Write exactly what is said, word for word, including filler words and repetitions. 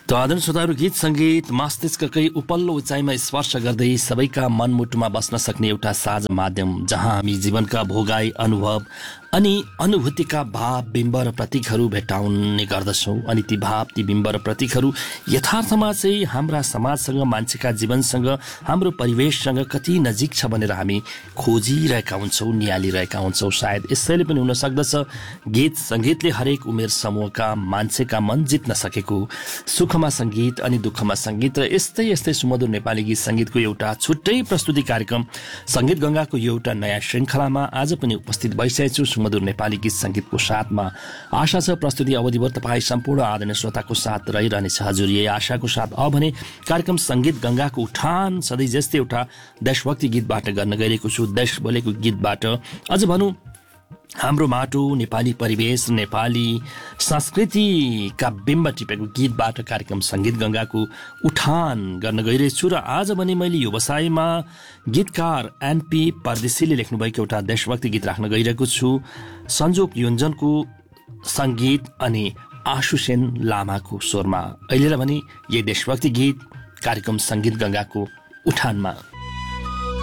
त आदरणीय श्रोताहरू, गीत सङ्गीत मस्तिष्ककै उपल्लो उचाइमा स्पर्श गर्दै सबैका मनमुटुमा बस्न सक्ने एउटा साझा माध्यम, जहाँ हामी जीवनका भोगाई अनुभव अनि अनुभूतिका भाव बिम्ब र प्रतीकहरू भेट्टाउने गर्दछौँ। अनि ती भाव ती बिम्ब र प्रतीकहरू यथार्थमा चाहिँ हाम्रा समाजसँग, मान्छेका जीवनसँग, हाम्रो परिवेशसँग कति नजिक छ भनेर हामी खोजिरहेका हुन्छौँ, निहालिरहेका हुन्छौँ। सायद यसैले पनि हुन सक्दछ गीत सङ्गीतले हरेक उमेर समूहका मान्छेका मन जित्न सकेको। सुखमा सङ्गीत अनि दुःखमा सङ्गीत र यस्तै यस्तै सुमधुर नेपाली गीत सङ्गीतको एउटा छुट्टै प्रस्तुति कार्यक्रम सङ्गीत गङ्गाको यो एउटा नयाँ श्रृङ्खलामा आज पनि उपस्थित भइसकेको छु सुमधुर नेपाली गीत सङ्गीतको साथमा। आशा छ प्रस्तुति अवधिभर तपाईँ सम्पूर्ण आदरणीय श्रोताको साथ रहिरहनेछ। हजुर, यही आशाको साथ अब भने कार्यक्रम सङ्गीत गङ्गाको उठान सधैँ जस्तै एउटा देशभक्ति गीतबाट गर्न गइरहेको छु। देश बोलेको गीतबाट, अझ भनौँ हाम्रो माटो, नेपाली परिवेश, नेपाली संस्कृतिका बिम्ब टिपेको गीतबाट कार्यक्रम सङ्गीत गङ्गाको उठान गर्न गइरहेछु। र आज भने मैले व्यवसायमा गीतकार एनपी परदेशीले लेख्नुभएको एउटा देशभक्ति गीत राख्न गइरहेको छु। संजोग योन्जनको सङ्गीत अनि आशुसेन लामाको स्वरमा। अहिले भने यही देशभक्ति गीत कार्यक्रम सङ्गीत गङ्गाको उठानमा।